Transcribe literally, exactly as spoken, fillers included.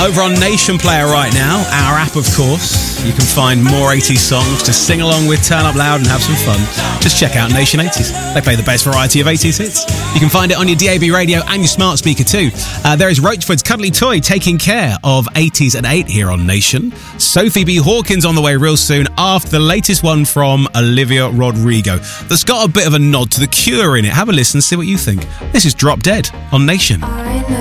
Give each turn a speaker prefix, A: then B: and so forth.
A: Over on Nation Player right now, our app of course, you can find more eighties songs to sing along with, turn up loud and have some fun. Just check out Nation eighties. They play the best variety of eighties hits. You can find it on your D A B radio and your smart speaker too. Uh, there is Roachford's Cuddly Toy taking care of eighties at eight here on Nation. Sophie B. Hawkins on the way real soon after the latest one from Olivia Rodrigo that's got a bit of a nod to The Cure in it. Have a listen, see what you think. This is Drop Dead on Nation.